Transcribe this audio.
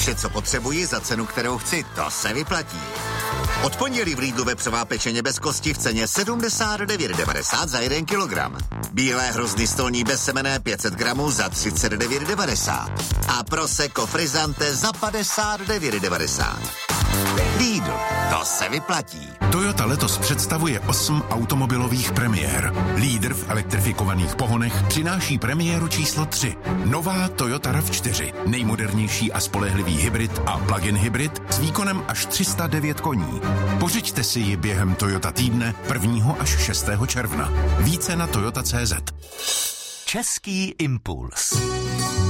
Vše, co potřebuji za cenu, kterou chci, to se vyplatí. Od pondělí v Lidlu vepřová pečeně bez kosti v ceně 79,90 za 1 kilogram. Bílé hrozny stolní bez semene 500 gramů za 39,90. A prosecco frizzante za 59,90. Lidl, to se vyplatí. Toyota letos představuje 8 automobilových premiér. Lídr v elektrifikovaných pohonech přináší premiéru číslo 3. Nová Toyota RAV4. Nejmodernější a spolehlivý hybrid a plug-in hybrid s výkonem až 309 koní. Pořiďte si ji během Toyota týdne 1. až 6. června. Více na toyota.cz. Český impuls.